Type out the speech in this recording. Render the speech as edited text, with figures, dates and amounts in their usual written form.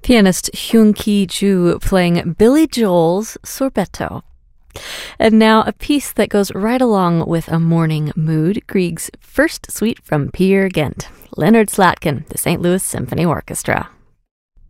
Pianist Hyun Ki-ju playing Billy Joel's Sorbetto. And now a piece that goes right along with a morning mood, Grieg's First Suite from Peer Gynt, Leonard Slatkin, the St. Louis Symphony Orchestra.